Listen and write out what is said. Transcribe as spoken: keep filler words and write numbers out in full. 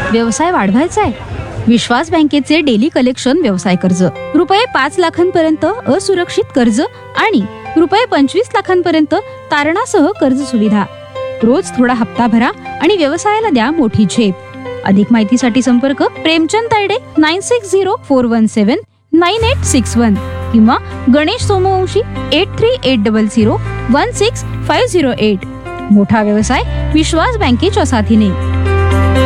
व्यवसाय वाढवायचा आहे? विश्वास बँकेचे डेली कलेक्शन व्यवसाय कर्ज, रुपये पाच लाखांपर्यंत असुरक्षित कर्ज आणि रुपये पंचवीस लाखांपर्यंत तारणासह कर्ज सुविधा. रोज थोडा हप्ता भरा आणि व्यवसायाला द्या मोठी झेप. अधिक माहितीसाठी संपर्क Premchand Tayde nine six zero four one सेवन नाईन एट सिक्स वन किंवा Ganesh Somvanshi eight three eight double zero one six five zero eight. मोठा व्यवसाय विश्वास बँकेच्या साथीने.